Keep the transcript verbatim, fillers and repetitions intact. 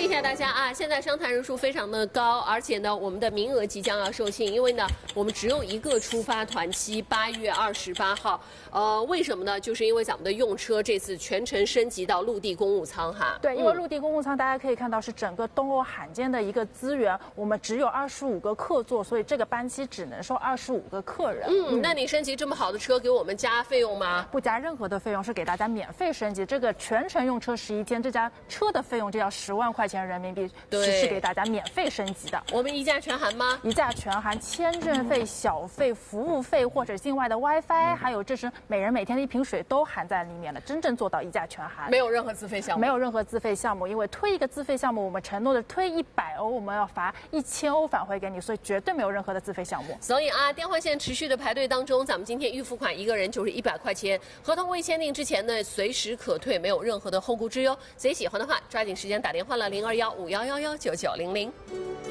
一下大家啊，现在商谈人数非常的高，而且呢，我们的名额即将要售罄，因为呢，我们只有一个出发团期，八月二十八号。呃，为什么呢？就是因为咱们的用车这次全程升级到陆地公务舱哈。 对，因为陆地公务舱大家可以看到是整个东欧罕见的一个资源，我们只有二十五个客座，所以这个班期只能收二十五个客人。 嗯，嗯那你升级这么好的车，给我们加费用吗？ 不加任何的费用，是给大家免费升级。这个全程用车十一天，这家车的费用就要十万块钱人民币，是是给大家免费升级的。 我们一价全含吗？ 一价全含签证费、小费、服务费或者境外的 WiFi，、嗯、还有这是每人每天的一瓶水都含在里面了，真正做到一价全含， 没有任何自费项目， 没有任何自费项目。因为推一个自费项目，我们承诺的推一百欧，我们要罚一千欧返回给你，所以绝对没有任何的自费项目。 所以啊，电话线持续的排队当中，咱们今天预付款一个人就是一百块钱，合同未签订之前呢，随时可退，没有任何的后顾之忧。谁喜欢的话，抓紧时间打电话了零二幺五幺幺幺九九零零。